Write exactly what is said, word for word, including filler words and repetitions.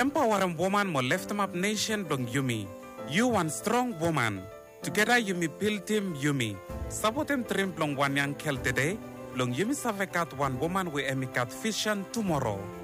empowering woman mo lift them up nation dong Yumi. You one strong woman. Together Yumi build team Yumi. Sabotem trim long one young kel today. Long Yumi savekat one woman we emikat vision tomorrow.